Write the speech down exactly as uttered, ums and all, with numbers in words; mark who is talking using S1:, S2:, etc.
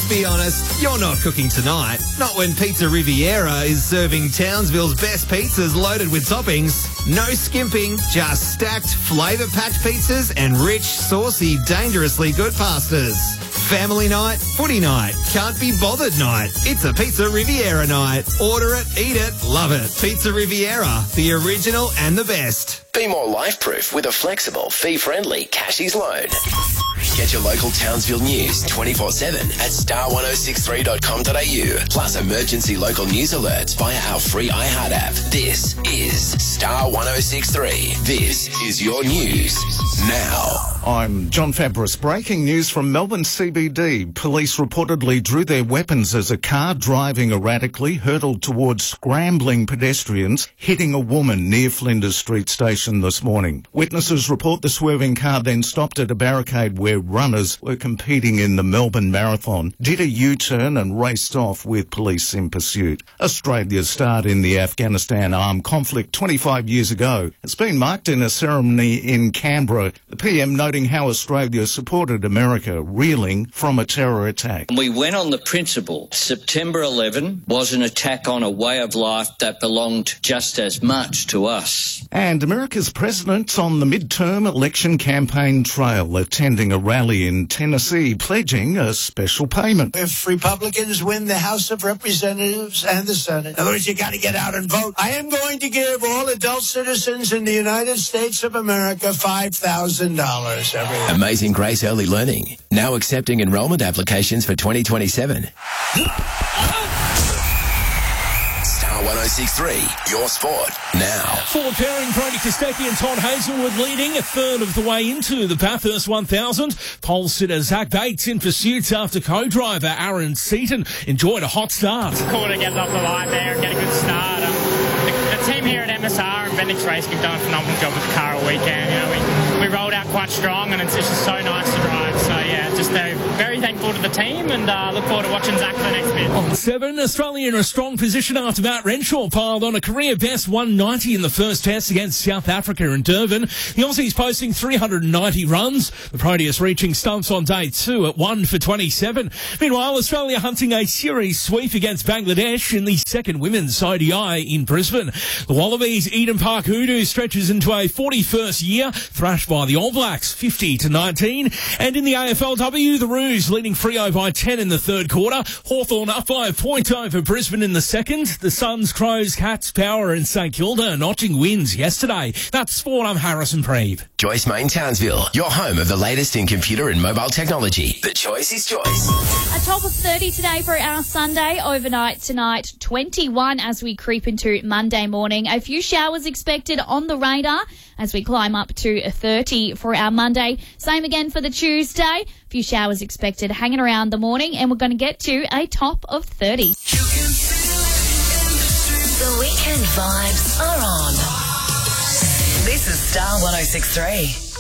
S1: Let's be honest, you're not cooking tonight. Not when Pizza Riviera is serving Townsville's best pizzas loaded with toppings. No skimping, just stacked, flavour-packed pizzas and rich, saucy, dangerously good pastas. Family night, footy night, can't be bothered night. It's a Pizza Riviera night. Order it, eat it, love it. Pizza Riviera, the original and the best.
S2: Be more life-proof with a flexible, fee-friendly Cashies loan. Get your local Townsville news twenty-four seven at star ten sixty-three dot com dot a u. Plus emergency local news alerts via our free iHeart app. This is Star ten sixty-three. This is your news now.
S3: I'm John Fabris. Breaking news from Melbourne C B D. Police reportedly drew their weapons as a car driving erratically hurtled towards scrambling pedestrians, hitting a woman near Flinders Street Station this morning. Witnesses report the swerving car then stopped at a barricade where runners were competing in the Melbourne Marathon, did a U-turn and raced off with police in pursuit. Australia's start in the Afghanistan armed conflict twenty-five years ago has been marked in a ceremony in Canberra. The P M noting how Australia supported America reeling from a terror attack.
S4: We went on the principle September eleventh was an attack on a way of life that belonged just as much to us.
S3: And America's president's on the midterm election campaign trail, attending a rally in Tennessee, pledging a special payment.
S5: If Republicans win the House of Representatives and the Senate, in other words, you got to get out and vote. I am going to give all adult citizens in the United States of America five thousand dollars every year.
S2: Amazing Grace Early Learning, now accepting enrolment applications for twenty twenty-seven. Star ten sixty-three, your sport now.
S6: Forward pairing Brody Kostecki and Todd Hazelwood leading a third of the way into the Bathurst one thousand. Pole sitter Zach Bates in pursuit after co-driver Aaron Seaton enjoyed a hot start.
S7: Cool to get off the line there and get a good start. Um, the, the team here at M S R and Bendix Racing have done a phenomenal job with the car all weekend. You know, we, we rolled out quite strong and it's, it's just so nice to drive. So yeah, just very, very thankful to the team and uh, look forward to watching Zach for the next bit.
S6: On seven, Australia in a strong position after Matt Renshaw piled on a career best one ninety in the first test against South Africa in Durban. The Aussies posting three hundred ninety runs. The Proteus reaching stumps on day two at one for twenty-seven. Meanwhile, Australia hunting a series sweep against Bangladesh in the second women's O D I in Brisbane. The Wallabies' Eden Park Hoodoo stretches into a forty-first year, thrashed by the All Blacks fifty to nineteen. And in the A F L W, the Roos leading Freo by ten in the third quarter. Hawthorn up by a point over Brisbane in the second. The Suns, Crows, Cats, Power and St Kilda notching wins yesterday. That's sport. I'm Harrison Preeve.
S2: Joyce Main Townsville, your home of the latest in computer and mobile technology. The choice is choice.
S8: A top of thirty today for our Sunday. Overnight tonight, twenty-one as we creep into Monday morning. A few showers expected on the radar as we climb up to thirty for our Monday. Same again for the Tuesday. A few showers expected hanging around the morning, and we're going to get to a top of thirty.
S9: The weekend vibes are on. This is Star ten sixty-three.